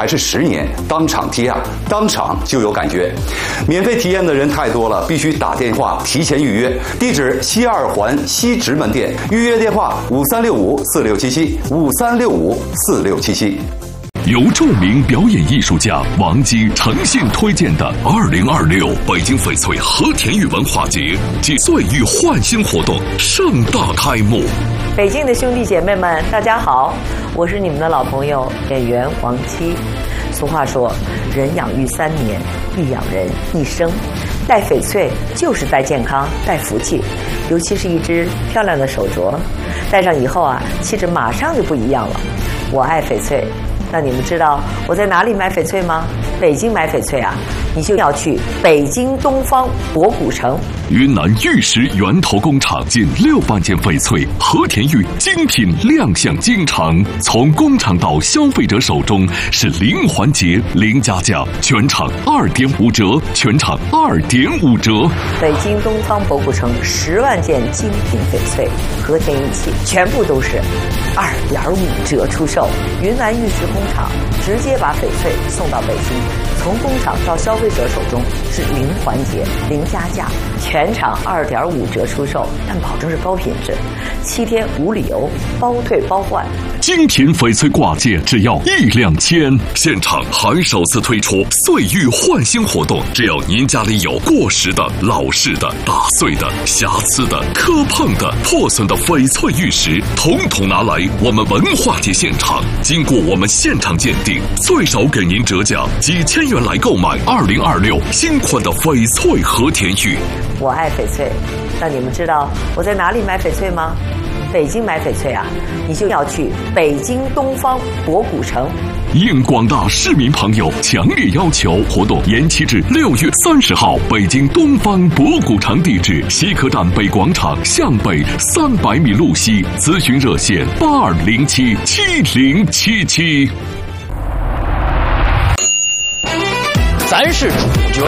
还是10年，当场贴啊，当场就有感觉。免费体验的人太多了，必须打电话提前预约。地址西2环西直门店，预约电话5365467753654677。 由著名表演艺术家王姬诚信推荐的2026北京翡翠和田玉文化节暨岁玉焕新活动盛大开幕。 北京的兄弟姐妹们，大家好，我是你们的老朋友演员王姬。俗话说，人养育3年，必养人一生。戴翡翠就是戴健康、戴福气，尤其是一只漂亮的手镯，戴上以后啊，气质马上就不一样了。我爱翡翠。那你们知道我在哪里买翡翠吗？北京买翡翠啊，你就要去北京东方博古城。 云南玉石源头工厂近6万件翡翠和田玉精品亮相京城，从工厂到消费者手中是零环节、零加价，全场2.5折，全场2.5折。 北京东方博古城10万件精品翡翠、和田玉器，全部都是2.5折出售。云南玉石工厂直接把翡翠送到北京，从工厂到消费者手中是零环节、零加价，全场2.5折出售，但保证是高品质，7天无理由，包退包换。 精品翡翠挂件只要1两千，现场还首次推出岁玉焕新活动，只要您家里有过时的、老式的、打碎的、瑕疵的、磕碰的、破损的翡翠玉石，统统拿来我们文化节现场，经过我们现场鉴定，最少给您折价几千元来购买2026新款的翡翠和田玉。 我爱翡翠，那你们知道我在哪里买翡翠吗？北京买翡翠啊，你就要去北京东方博古城。 应广大市民朋友强烈要求，活动延期至6月30号。北京东方博古城地址：西客站北广场向北300米路西。咨询热线82077077。 咱是主角。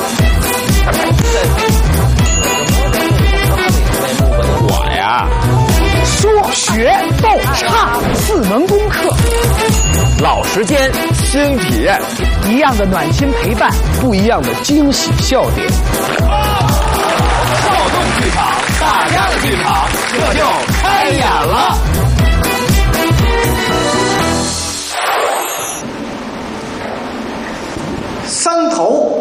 我呀，说学逗唱4门功课，老时间新体验， 一样的暖心陪伴， 不一样的惊喜笑点。 少动剧场，大家的剧场，这就开演了。 3头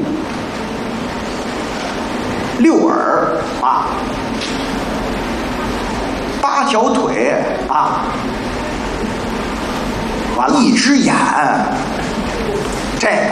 6耳啊，8条腿啊，完了1只眼，这个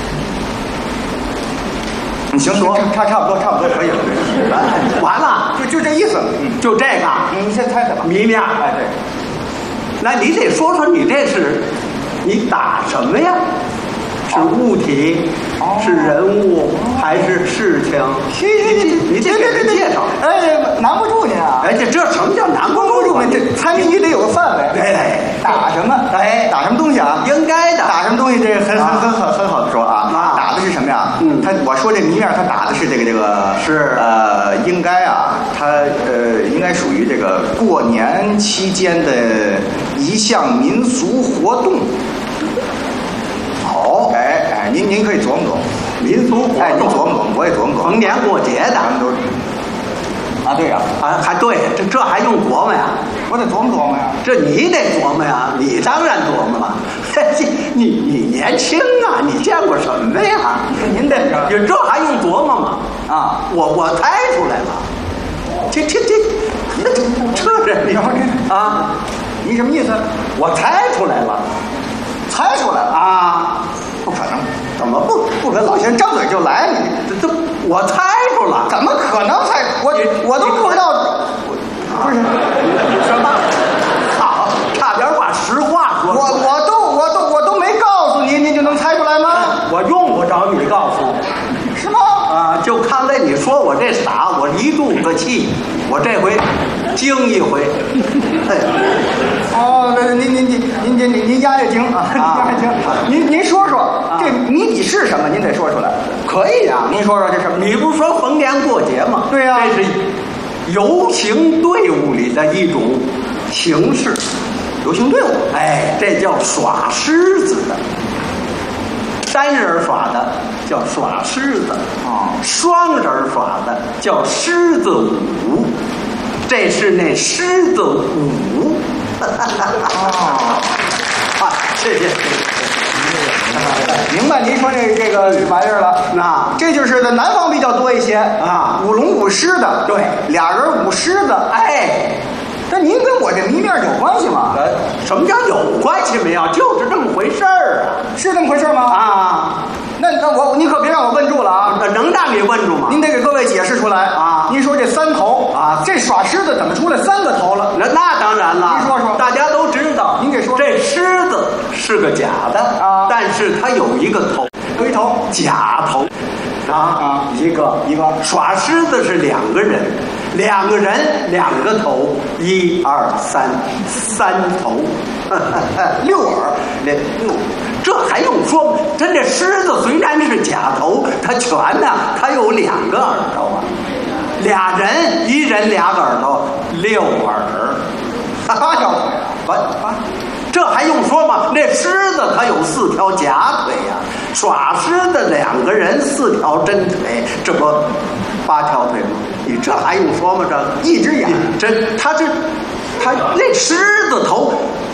你行说差不多可以了，完了就这意思，就这个，你先猜猜吧，谜面，哎对，那你得说说你这是你打什么呀？是物体，是人物，还是事情？你这给人介绍。 哎，难不住您啊！ 哎，这什么叫难不住？ 这猜谜你得有个范围。 对， 打什么？ 哎， 打什么东西啊？ 应该的。 打什么东西？这很好的说啊。打的是什么呀？我说这谜面，他打的是这个是应该啊，它应该属于这个过年期间的一项民俗活动。好，哎，您可以琢磨琢磨， 民俗活动， 哎，您琢磨琢磨，我也琢磨琢磨， 逢年过节的， 咱们都是啊，对呀， 还对，这还用琢磨呀？ 我得琢磨琢磨呀， 这你得琢磨呀，你当然琢磨了，你年轻啊，你见过什么呀？ 您这还用琢磨吗？啊，我猜出来了，这人啊， 你什么意思？ 我猜出来了。 猜出来了啊！ 不可能，怎么不可能？老先生张嘴就来，你这我猜出了， 怎么可能猜？我都不知道，不是什么？好，差点把实话说。 我都没告诉您就能猜出来吗？ 我用不着你告诉， 是吗？ 啊，就看在你说我这傻，我一肚子气，我这回惊一回。 哦，那您压压惊啊，压压惊。您说说这谜底是什么？您得说出来。 可以呀， 您说说这什么？ 你不是说逢年过节吗？ 对呀， 这是游行队伍里的一种形式。 游行队伍， 哎，这叫耍狮子的。 的叫耍狮子，双人耍的叫狮子舞，这是那狮子舞。谢谢。 明白您说这个玩意儿了， 那这就是在南方比较多一些啊， 舞龙舞狮的， 对， 俩人舞狮子， 哎， 那您跟我这谜面有关系吗？ 什么叫有关系没有？就是这么回事儿啊， 是这么回事吗？ 啊， 那你可别让我问住了啊！ 能让你问住吗？ 您得给各位解释出来啊！ 您说这三头啊，这耍狮子怎么出来3个头了？ 那当然了， 您说说， 大家都知道， 您给说， 这狮子是个假的啊， 但是它有一个头， 有一头假头，一个耍狮子是2个人，2个人2个头，1、2、3头，6耳，6，这还用说吗？真这狮子虽然是假头，它全呢，它有2个耳朵啊，2人1人2个耳朵，6耳，8条腿啊，这还用说吗？那狮子它有4条假腿呀，耍狮子2个人4条真腿，这不8条腿吗？你这还用说吗？这一只眼， 他那狮子头，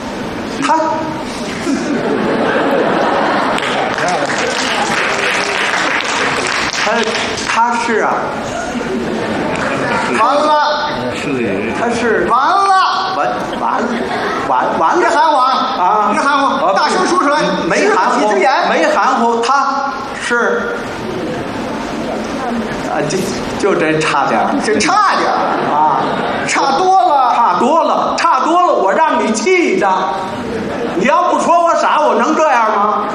他是啊， 完了， 他是完了， 完， 别含糊啊！别含糊，大声说出来。 没含糊， 几只眼？ 没含糊，他是就这差点， 这差点啊， 差多了， 差多了，我让你气的。你要不说我傻，我能这样吗？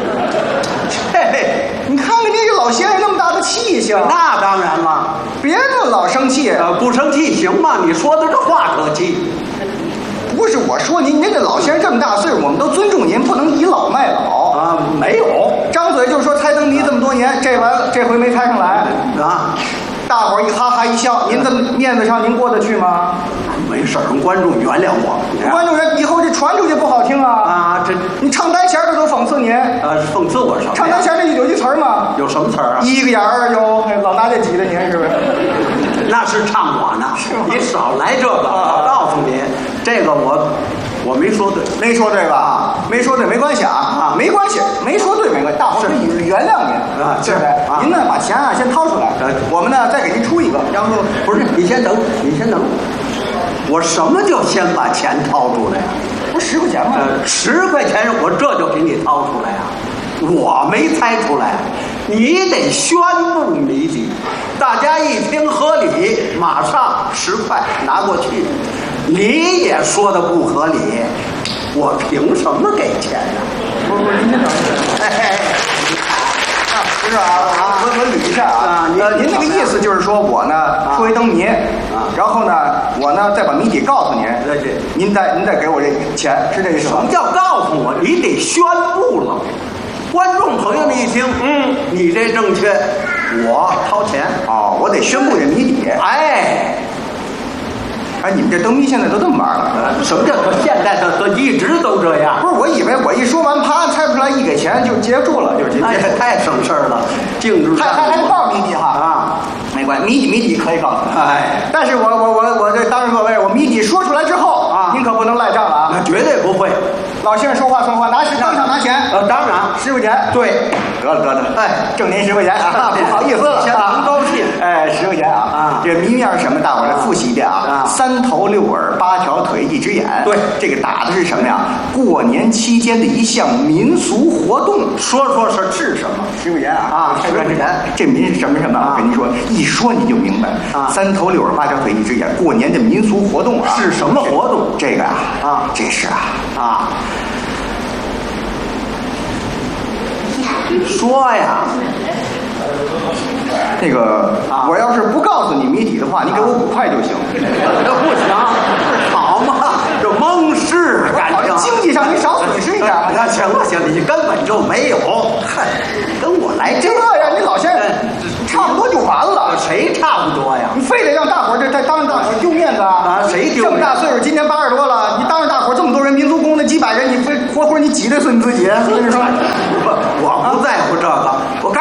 嘿， 你看看这个老先生那么大的气性， 那当然了， 别那么老生气， 不生气行吗？你说的这话可气。 不是我说您这老先生这么大岁数，我们都尊重您，不能倚老卖老啊。没有， 张嘴就说猜灯谜这么多年，这完了这回没猜上来啊。 大伙儿一哈哈一笑，您这面子上您过得去吗？ 没事儿，观众原谅我。 观众人以后这传出去不好听啊！ 啊，这你唱单弦的都讽刺您。 讽刺我什么？ 唱单弦的有句词儿吗？ 有什么词儿啊 ？1个眼儿有，老拿这挤的您是不是？ 那是唱我呢，你少来这个。我告诉你，这个我没说对， 没说对吧？没说对没关系啊，没关系，没说对没关系，大伙儿可以原谅您啊， 对不对？您呢把钱先掏出来，我们呢再给您出一个，然后不是你先等，我什么叫先把钱掏出来呀？ 不是10块钱吗 ？10块钱我这就给你掏出来呀，我没猜出来，你得宣布谜底，大家一听合理，马上10块拿过去。你也说的不合理，我凭什么给钱呢？ 不是，您先等一下。不是啊，我捋一下啊。您那个意思就是说我呢出一灯谜，然后呢我呢再把谜底告诉您，您再给我这钱，是这个意思吗？ 什么叫告诉我？你得宣布了。观众朋友们一听，你这正确，我掏钱哦，我得宣布这谜底。哎，你们这灯谜现在都这么玩了？ 什么叫现在的一直都这样？ 不是，我以为我一说完，啪猜不出来，一给钱就结束了，就结束。 太省事儿了，静止。 还不告诉谜底哈啊，没关系，谜底可以告诉你。但是我这当着各位，我谜底说出来之后啊，您可不能赖账了啊！ 那绝对不会。 老先生说话算话，当场拿钱。 当然 10块钱。 对， 得了，挣您10块钱啊！不好意思了， 很高兴。 10块钱啊！这谜面是什么？大伙儿来复习一遍啊！3头6耳8条腿1只眼。 对， 这个打的是什么呀？过年期间的一项民俗活动。 说是什么 ？10块钱啊！10块钱。 这民是什么？我跟您说，一说你就明白。3头6耳8条腿1只眼，过年的民俗活动啊！ 是什么活动？ 这个这是说呀， 那个我要是不告诉你谜底的话，你给我5块就行。 这不行，好嘛，这蒙事感情。 经济上你少损失一点。 行了，你根本就没有。嗨，跟我来这呀，你老先生差不多就完了。 谁差不多呀？ 你非得让大伙儿这当着大伙儿丢面子啊？ 谁丢？ 这么大岁数，今年80多了，你当着大伙儿这么多人，民族宫那几百人，你非活你挤兑死你自己。我跟你说， 我不在乎这个，我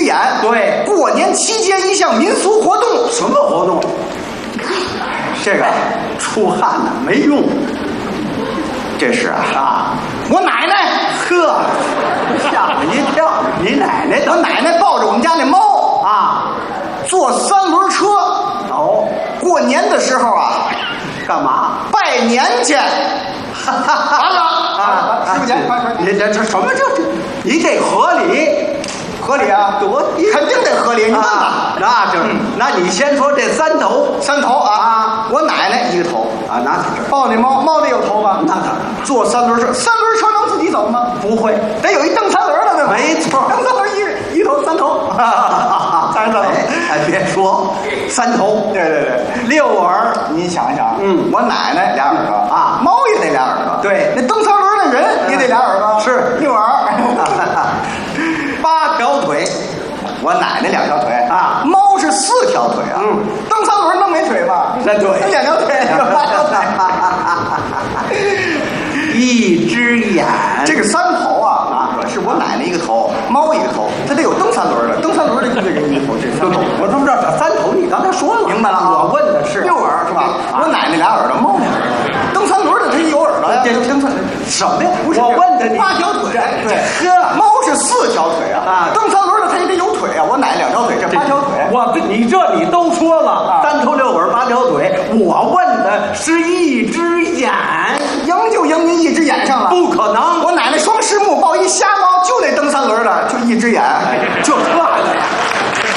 眼。 对， 过年期间一项民俗活动， 什么活动？这个出汗呢没用。 这是啊， 我奶奶， 呵，吓我一跳！你奶奶我奶奶抱着我们家那猫啊， 坐3轮车。 哦， 过年的时候啊， 干嘛？ 拜年去。完了啊！师傅钱，快！ 你这什么这？你得合理。 合理啊，肯定得合理。你问吧， 那就是，那你先说这3头啊！我奶奶一个头啊，那是抱那猫，猫得有头吧？ 那当然。 坐3轮车，3轮车能自己走吗？ 不会， 得有一蹬3轮的，对吧？ 没错， 蹬3轮一头3头，3头。 哎，别说3头， 对，6耳。你想一想，我奶奶2耳朵啊， 猫也得2耳朵。 对， 那蹬3轮的人也得2耳朵， 是 6耳。8条腿，我奶奶2条腿啊，猫是4条腿啊。蹬3轮能没腿吗？ 那对 ，2条腿，8条腿。 1只眼， 这个3头啊，是我奶奶一个头，猫一个头，它得有蹬3轮的，蹬3轮的就得人一个头，这3头。 我都不知道这3头，你刚才说了， 明白了啊？ 我问的是 6耳是吧？我奶奶2耳朵，猫2耳朵，蹬3轮的它有耳朵呀。 这蹬3什么呀？ 不是， 我问的你 8条腿， 对， 猫是4条腿啊，蹬3轮的它也得有腿啊。我奶奶2条腿，这8条腿。 你都说了，3头6耳8条腿，我问的是1只眼， 赢就赢您1只眼上了， 不可能。 我奶奶双狮目抱一瞎猫，就得蹬3轮的，就1只眼， 就这